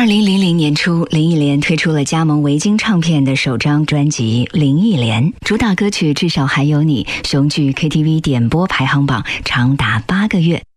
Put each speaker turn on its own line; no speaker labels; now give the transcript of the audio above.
2000年初，林忆莲推出了加盟维京唱片的首张专辑《林忆莲》，主打歌曲《至少还有你》雄踞 KTV 点播排行榜长达8个月。